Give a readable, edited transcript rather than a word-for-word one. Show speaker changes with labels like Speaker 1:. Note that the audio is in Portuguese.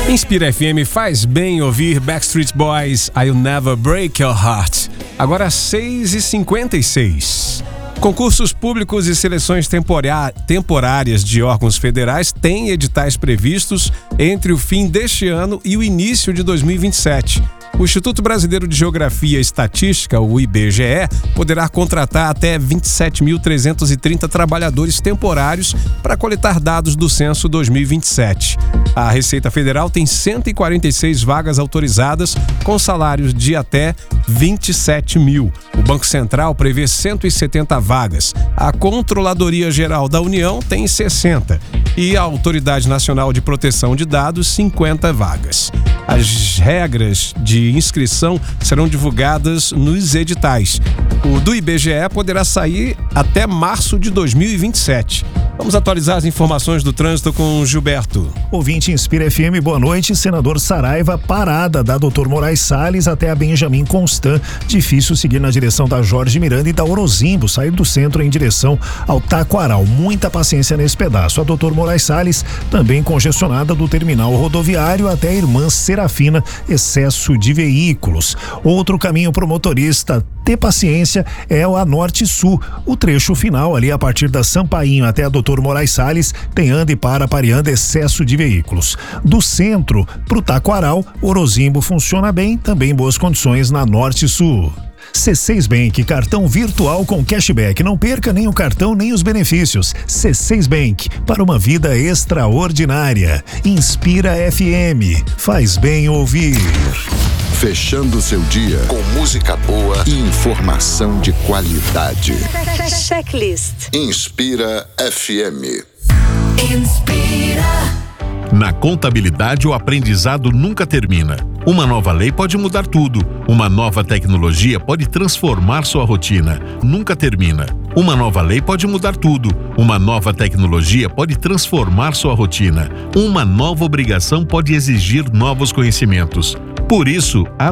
Speaker 1: Inspira FM, faz bem ouvir Backstreet Boys, I'll Never Break Your Heart. Agora 6h56. Concursos públicos e seleções temporárias de órgãos federais têm editais previstos entre o fim deste ano e o início de 2027. O Instituto Brasileiro de Geografia e Estatística, o IBGE, poderá contratar até 27.330 trabalhadores temporários para coletar dados do censo 2027. A Receita Federal tem 146 vagas autorizadas com salários de até 27 mil. O Banco Central prevê 170 vagas. A Controladoria Geral da União tem 60 e a Autoridade Nacional de Proteção de Dados 50 vagas. As regras de inscrição serão divulgadas nos editais. O do IBGE poderá sair até março de 2027. Vamos atualizar as informações do trânsito com o Gilberto.
Speaker 2: Ouvinte Inspira FM, boa noite. Senador Saraiva, parada da Dr. Moraes Salles até a Benjamin Constant. Difícil seguir na direção da Jorge Miranda e da Orozimbo, sair do centro em direção ao Taquaral. Muita paciência nesse pedaço. A Dr. Moraes Salles também congestionada do terminal rodoviário até a Irmã Serafina, excesso de veículos. Outro caminho para o motorista ter paciência é a Norte-Sul. O trecho final ali a partir da Sampainho até a Dr. Moraes Salles tem anda e para pareando excesso de veículos. Do centro pro Taquaral, Orozimbo funciona bem, também em boas condições na Norte-Sul. C6 Bank, cartão virtual com cashback. Não perca nem o cartão nem os benefícios. C6 Bank, para uma vida extraordinária. Inspira FM, faz bem ouvir.
Speaker 3: Fechando seu dia com música boa e informação de qualidade.
Speaker 4: Checklist.
Speaker 3: Inspira FM.
Speaker 4: Inspira.
Speaker 5: Na contabilidade, o aprendizado nunca termina. Uma nova lei pode mudar tudo. Uma nova tecnologia pode transformar sua rotina. Nunca termina. Uma nova lei pode mudar tudo. Uma nova tecnologia pode transformar sua rotina. Uma nova obrigação pode exigir novos conhecimentos. Por isso, a